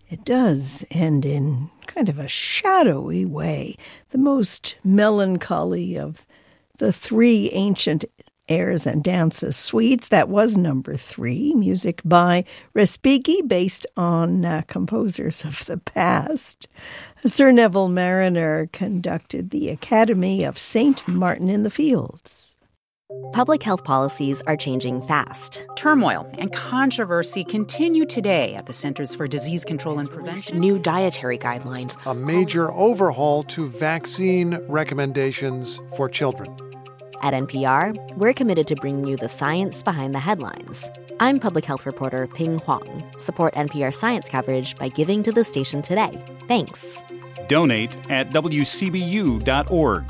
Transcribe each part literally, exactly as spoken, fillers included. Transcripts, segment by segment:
It does end in kind of a shadowy way, the most melancholy of the three ancient airs and dances suites. That was number three, music by Respighi, based on uh, composers of the past. Sir Neville Marriner conducted the Academy of Saint Martin in the Fields. Public health policies are changing fast. Turmoil and controversy continue today at the Centers for Disease Control and Prevention. New dietary guidelines. A major overhaul to vaccine recommendations for children. At N P R, we're committed to bringing you the science behind the headlines. I'm public health reporter Ping Huang. Support N P R science coverage by giving to the station today. Thanks. Donate at W C B U dot org.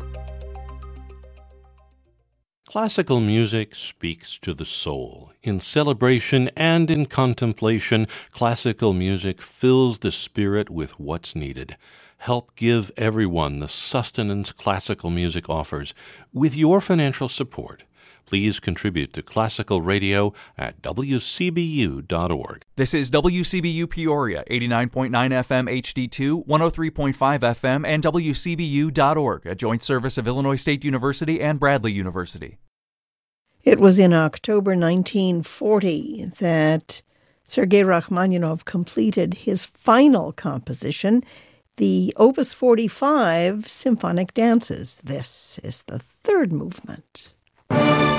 Classical music speaks to the soul. In celebration and in contemplation, classical music fills the spirit with what's needed. Help give everyone the sustenance classical music offers with your financial support. Please contribute to Classical Radio at W C B U dot org. This is W C B U Peoria, eighty-nine point nine F M H D two, one oh three point five F M, and W C B U dot org, a joint service of Illinois State University and Bradley University. It was in October nineteen forty that Sergei Rachmaninoff completed his final composition, the Opus forty-five Symphonic Dances. This is the third movement.